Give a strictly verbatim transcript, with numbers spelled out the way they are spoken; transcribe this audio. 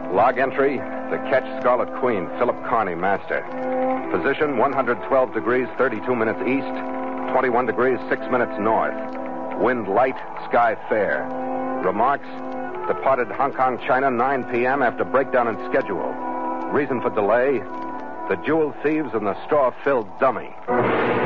Log entry, the Ketch Scarlet Queen, Philip Carney, master. Position, one hundred twelve degrees, thirty-two minutes east, twenty-one degrees, six minutes north. Wind light, sky fair. Remarks, departed Hong Kong, China, nine p.m. after breakdown in schedule. Reason for delay, the jewel thieves and the straw-filled dummy.